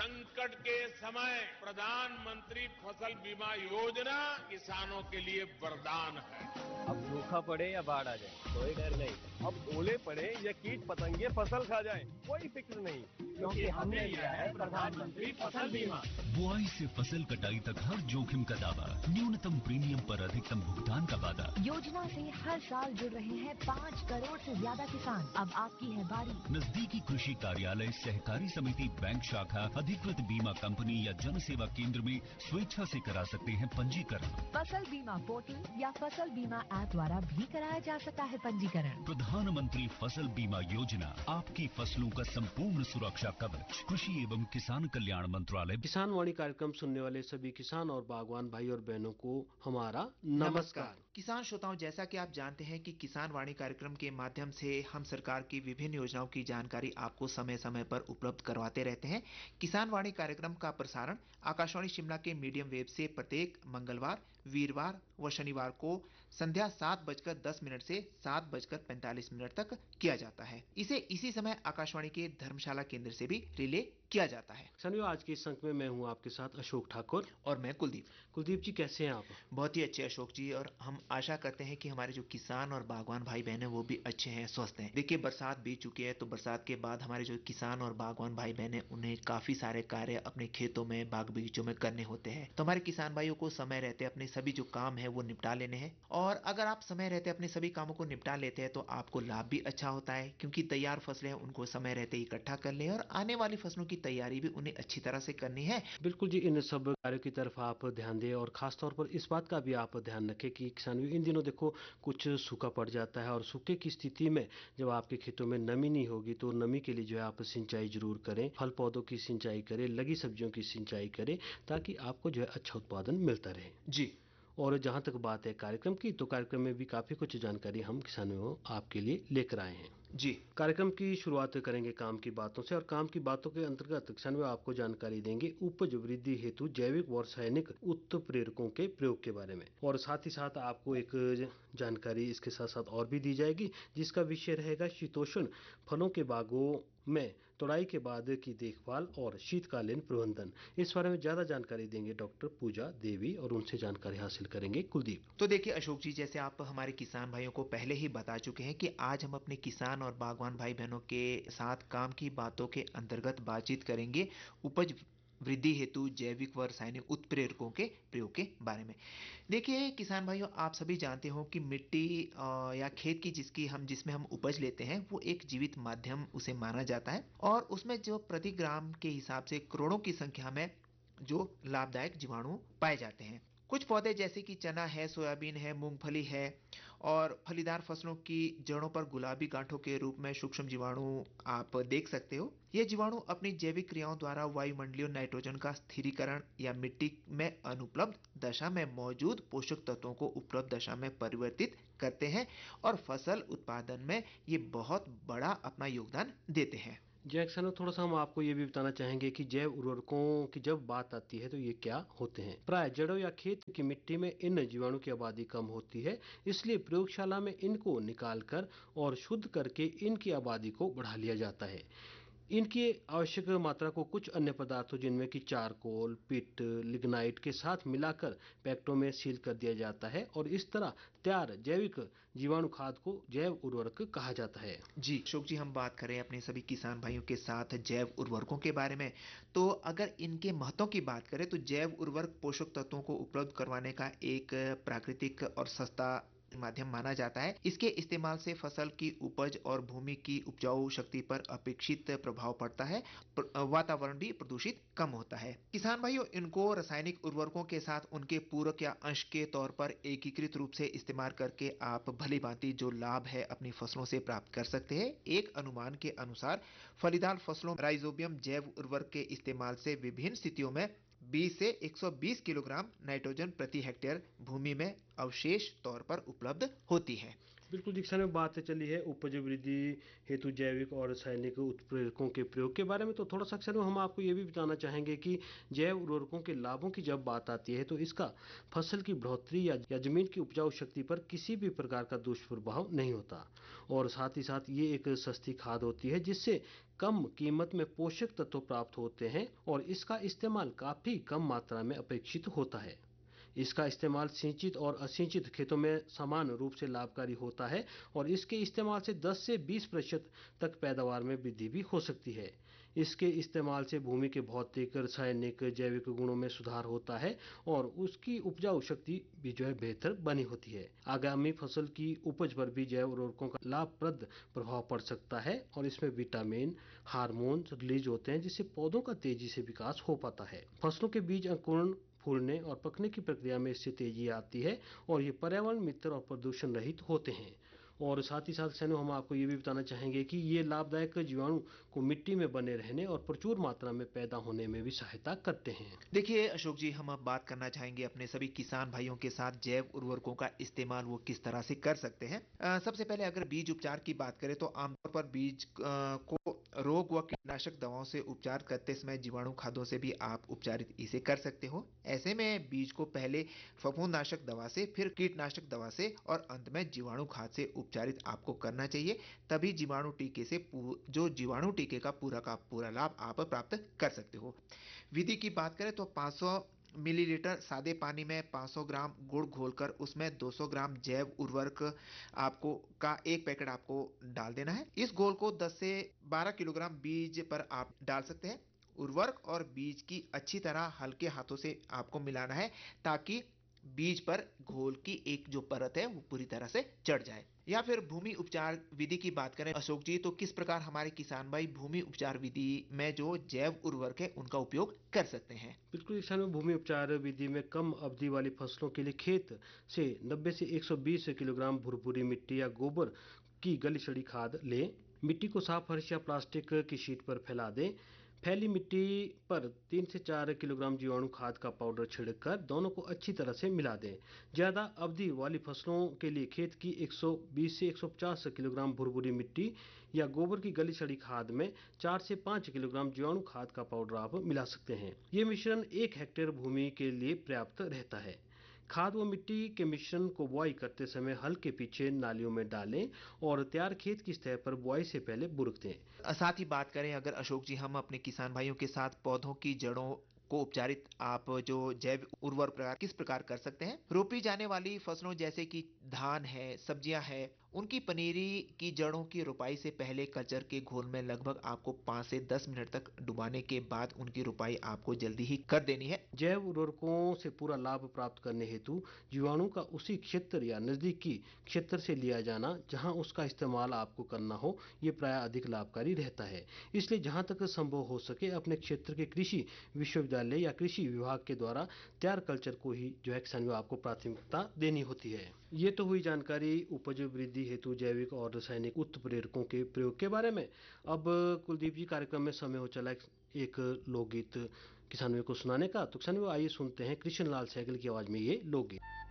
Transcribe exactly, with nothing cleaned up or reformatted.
संकट के समय प्रधानमंत्री फसल बीमा योजना किसानों के लिए वरदान है। अब सूखा पड़े या बाढ़ आ जाए कोई डर नहीं। अब ओले पड़े या कीट पतंगे फसल खा जाए कोई फिक्र नहीं, क्योंकि हमने लिया है प्रधानमंत्री फसल बीमा। बुआई से फसल कटाई तक हर जोखिम का दावा, न्यूनतम प्रीमियम पर अधिकतम भुगतान का वादा। योजना से हर साल जुड़ रहे हैं पाँच करोड़ से ज्यादा किसान। अब आपकी है बारी। नजदीकी कृषि कार्यालय, सहकारी समिति, बैंक शाखा, अधिकृत बीमा कंपनी या जन सेवा केंद्र में स्वेच्छा से करा सकते हैं पंजीकरण। फसल बीमा पोर्टल या फसल बीमा ऐप द्वारा भी कराया जा सकता है पंजीकरण। प्रधानमंत्री फसल बीमा योजना, आपकी फसलों का संपूर्ण सुरक्षा कवच। कृषि एवं किसान कल्याण मंत्रालय। किसान वाणी कार्यक्रम सुनने वाले सभी किसान और बागवान भाई और बहनों को हमारा नमस्कार। किसान श्रोताओं, जैसा कि आप जानते हैं कि किसान वाणी कार्यक्रम के माध्यम से हम सरकार की विभिन्न योजनाओं की जानकारी आपको समय समय पर उपलब्ध करवाते रहते हैं। किसान वाणी कार्यक्रम का प्रसारण आकाशवाणी शिमला के मीडियम वेव से प्रत्येक मंगलवार, वीरवार व शनिवार को संध्या सात बजकर दस मिनट से सात बजकर पैंतालीस मिनट तक किया जाता है। इसे इसी समय आकाशवाणी के धर्मशाला केंद्र से भी रिले किया जाता है। सनियो, आज के इस अंक में मैं हूं आपके साथ अशोक ठाकुर और मैं कुलदीप। कुलदीप जी, कैसे हैं आप? बहुत ही अच्छे अशोक जी, और हम आशा करते हैं कि हमारे जो किसान और बागवान भाई बहन हैं वो भी अच्छे हैं, स्वस्थ हैं। देखिए, बरसात बीत चुकी है, तो बरसात के बाद हमारे जो किसान और बागवान भाई बहन हैं उन्हें काफी सारे कार्य अपने खेतों में, बाग बगीचों में करने होते हैं। तो हमारे किसान भाइयों को समय रहते अपने सभी जो काम है वो निपटा लेने हैं। और अगर आप समय रहते अपने सभी कामों को निपटा लेते हैं तो आपको लाभ भी अच्छा होता है, क्योंकि तैयार फसलें उनको समय रहते ही इकट्ठा कर लें और आने वाली फसलों की तैयारी भी उन्हें अच्छी तरह से करनी है। बिल्कुल जी, इन सब कार्यों की तरफ आप ध्यान दें और खास तौर पर इस बात का भी आप ध्यान रखें कि किसान इन दिनों देखो कुछ सूखा पड़ जाता है, और सूखे की स्थिति में जब आपके खेतों में नमी नहीं होगी तो नमी के लिए जो है आप सिंचाई जरूर करें, फल पौधों की सिंचाई करें, लगी सब्जियों की सिंचाई करें, ताकि आपको जो है अच्छा उत्पादन मिलता रहे जी। और जहां तक बात है कार्यक्रम की, तो कार्यक्रम में भी काफी कुछ जानकारी हम किसानों आपके लिए लेकर आए हैं जी। कार्यक्रम की शुरुआत करेंगे काम की बातों से, और काम की बातों के अंतर्गत किसान में आपको जानकारी देंगे उपज वृद्धि हेतु जैविक व रासायनिक उत्प्रेरकों के प्रयोग के बारे में, और साथ ही साथ आपको एक जानकारी इसके साथ साथ और भी दी जाएगी जिसका विषय रहेगा शीतोष्ण फलों के बागों में तोड़ाई के बाद की देखभाल और शीतकालीन प्रबंधन। इस बारे में ज्यादा जानकारी देंगे डॉक्टर पूजा देवी, और उनसे जानकारी हासिल करेंगे कुलदीप। तो देखिए अशोक जी, जैसे आप हमारे किसान भाइयों को पहले ही बता चुके हैं कि आज हम अपने किसान और बागवान भाई बहनों के साथ काम की बातों के अंतर्गत बातचीत करेंगे उपज वृद्धि हेतु जैविक व रासायनिक उत्प्रेरकों के प्रयोग के बारे में। देखिए किसान भाइयों, आप सभी जानते हो कि मिट्टी या खेत की जिसकी हम जिसमें हम उपज लेते हैं वो एक जीवित माध्यम उसे माना जाता है, और उसमें जो प्रति ग्राम के हिसाब से करोड़ों की संख्या में जो लाभदायक जीवाणु पाए जाते हैं। कुछ पौधे जैसे कि चना है, सोयाबीन है, मूंगफली है, और फलीदार फसलों की जड़ों पर गुलाबी गांठों के रूप में सूक्ष्म जीवाणु आप देख सकते हो। ये जीवाणु अपनी जैविक क्रियाओं द्वारा वायुमंडलीय नाइट्रोजन का स्थिरीकरण या मिट्टी में अनुपलब्ध दशा में मौजूद पोषक तत्वों को उपलब्ध दशा में परिवर्तित करते हैं, और फसल उत्पादन में ये बहुत बड़ा अपना योगदान देते हैं। जैक्सन, थोड़ा सा हम आपको ये भी बताना चाहेंगे कि जैव उर्वरकों की जब बात आती है तो ये क्या होते हैं। प्राय जड़ों या खेत की मिट्टी में इन जीवाणु की आबादी कम होती है, इसलिए प्रयोगशाला में इनको निकालकर और शुद्ध करके इनकी आबादी को बढ़ा लिया जाता है। इनकी आवश्यक मात्रा को कुछ अन्य पदार्थों जिनमें कि चारकोल, पिट, लिग्नाइट के साथ मिलाकर पैक्टों में सील कर दिया जाता है, और इस तरह तैयार जैविक जीवाणु खाद को जैव उर्वरक कहा जाता है। जी अशोक जी, हम बात करें अपने सभी किसान भाइयों के साथ जैव उर्वरकों के बारे में, तो अगर इनके महत्व की बात करें तो जैव उर्वरक पोषक तत्वों को उपलब्ध करवाने का एक प्राकृतिक और सस्ता माध्यम माना जाता है। इसके इस्तेमाल से फसल की उपज और भूमि की उपजाऊ शक्ति पर अपेक्षित प्रभाव पड़ता है, वातावरण भी प्रदूषित कम होता है। किसान भाइयों, इनको रासायनिक उर्वरकों के साथ उनके पूरक या अंश के तौर पर एकीकृत रूप से इस्तेमाल करके आप भली भांति जो लाभ है अपनी फसलों से प्राप्त कर सकते हैं। एक अनुमान के अनुसार फलीदार फसलों राइजोबियम जैव उर्वरक के इस्तेमाल से विभिन्न स्थितियों में बीस से एक सौ बीस किलोग्राम नाइट्रोजन प्रति हेक्टेयर भूमि में अवशेष तौर पर उपलब्ध होती है। बिल्कुल जी, किसानों में बात चली है उपज वृद्धि हेतु जैविक और रासायनिक उत्प्रेरकों के प्रयोग के बारे में, तो थोड़ा सा किसानों हम आपको ये भी बताना चाहेंगे कि जैव उर्वरकों के लाभों की जब बात आती है तो इसका फसल की बढ़ोतरी या, या जमीन की उपजाऊ शक्ति पर किसी भी प्रकार का दुष्प्रभाव नहीं होता। और साथ ही साथ ये एक सस्ती खाद होती है जिससे कम कीमत में पोषक तत्व प्राप्त होते हैं और इसका इस्तेमाल काफी कम मात्रा में अपेक्षित होता है। इसका इस्तेमाल सिंचित और असिंचित खेतों में समान रूप से लाभकारी होता है और इसके इस्तेमाल से दस से बीस प्रतिशत तक पैदावार में वृद्धि भी हो सकती है। इसके इस्तेमाल से भूमि के भौतिक, रासायनिक, जैविक गुणों में सुधार होता है और उसकी उपजाऊ शक्ति भी जो है बेहतर बनी होती है। आगामी फसल की उपज पर भी जैव उर्वरकों का लाभप्रद प्रभाव पड़ सकता है और इसमें विटामिन, हार्मोन रिलीज होते हैं जिससे पौधों का तेजी से विकास हो पाता है। फसलों के बीज अंकुरण, फूलने और पकने की प्रक्रिया में इससे तेजी आती है और ये पर्यावरण मित्र और प्रदूषण रहित होते हैं। और साथ ही साथ सैनो हम आपको ये भी बताना चाहेंगे कि ये लाभदायक जीवाणु को मिट्टी में बने रहने और प्रचुर मात्रा में पैदा होने में भी सहायता करते हैं। देखिए अशोक जी, हम अब बात करना चाहेंगे अपने सभी किसान भाइयों के साथ जैव उर्वरकों का इस्तेमाल वो किस तरह से कर सकते हैं। अ, सबसे पहले अगर बीज उपचार की बात करें तो आमतौर पर बीज अ, को रोग व कीटनाशक दवाओं से उपचार करते समय जीवाणु खादों से भी आप उपचारित इसे कर सकते हो। ऐसे में बीज को पहले फफूंदनाशक दवा से, फिर कीटनाशक दवा से और अंत में जीवाणु खाद से उपचारित आपको करना चाहिए। तभी जीवाणु टीके से जो जीवाणु टीके का पूरा का पूरा लाभ आप प्राप्त कर सकते हो। विधि की बात करें तो पाँच सौ मिलीलीटर सादे पानी में पाँच सौ ग्राम गुड़ घोलकर उसमें दो सौ ग्राम जैव उर्वरक आपको का एक पैकेट आपको डाल देना है। इस घोल को दस से बारह किलोग्राम बीज पर आप डाल सकते हैं। उर्वरक और बीज की अच्छी तरह हल्के हाथों से आपको मिलाना है ताकि बीज पर घोल की एक जो परत है वो पूरी तरह से चढ़ जाए। या फिर भूमि उपचार विधि की बात करें अशोक जी, तो किस प्रकार हमारे किसान भाई भूमि उपचार विधि में जो जैव उर्वरक है उनका उपयोग कर सकते हैं? बिल्कुल किसानों, भूमि उपचार विधि में कम अवधि वाली फसलों के लिए खेत से नब्बे से एक सौ बीस किलोग्राम भुरभुरी मिट्टी या गोबर की गली सड़ी खाद लें। मिट्टी को साफ फर्श या प्लास्टिक की शीट पर फैला दें। फैली मिट्टी पर तीन से चार किलोग्राम जीवाणु खाद का पाउडर छिड़ककर दोनों को अच्छी तरह से मिला दें। ज्यादा अवधि वाली फसलों के लिए खेत की एक सौ बीस से एक सौ पचास किलोग्राम भुरभुरी मिट्टी या गोबर की गली सड़ी खाद में चार से पाँच किलोग्राम जीवाणु खाद का पाउडर आप मिला सकते हैं। ये मिश्रण एक हेक्टेयर भूमि के लिए पर्याप्त रहता है। खाद व मिट्टी के मिश्रण को बुआई करते समय हल के पीछे नालियों में डालें और तैयार खेत की सतह पर बुआई से पहले बुरक दें। साथ ही बात करें अगर अशोक जी, हम अपने किसान भाइयों के साथ पौधों की जड़ों को उपचारित आप जो जैव उर्वरक प्रकार किस प्रकार कर सकते हैं। रोपी जाने वाली फसलों जैसे कि धान है, सब्जियां है, उनकी पनीरी की जड़ों की रुपाई से पहले कल्चर के घोल में लगभग आपको पाँच से दस मिनट तक डुबाने के बाद उनकी रुपाई आपको जल्दी ही कर देनी है। जैव उर्वरकों से पूरा लाभ प्राप्त करने हेतु जीवाणु का उसी क्षेत्र या नजदीकी क्षेत्र से लिया जाना जहां उसका इस्तेमाल आपको करना हो, ये प्राय अधिक लाभकारी रहता है। इसलिए जहां तक संभव हो सके अपने क्षेत्र के कृषि विश्वविद्यालय या कृषि विभाग के द्वारा तैयार कल्चर को ही जो है किसान को आपको प्राथमिकता देनी होती है। ये तो हुई जानकारी उपज वृद्धि हेतु जैविक और रासायनिक उत्प्रेरकों के प्रयोग के बारे में। अब कुलदीप जी, कार्यक्रम में समय हो चला एक लोकगीत किसानों को सुनाने का, तो किसानों आइए सुनते हैं कृष्ण लाल सहगल की आवाज में ये लोकगीत।